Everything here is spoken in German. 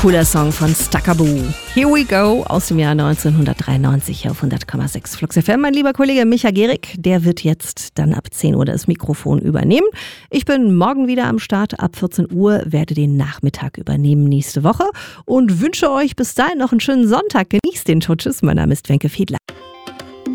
cooler Song von Stakaboo. Here we go aus dem Jahr 1993 hier auf 100,6 Flux FM. Mein lieber Kollege Micha Gehrig, der wird jetzt dann ab 10 Uhr das Mikrofon übernehmen. Ich bin morgen wieder am Start ab 14 Uhr, werde den Nachmittag übernehmen nächste Woche und wünsche euch bis dahin noch einen schönen Sonntag. Genießt den. Tschüss, mein Name ist Wenke Fiedler.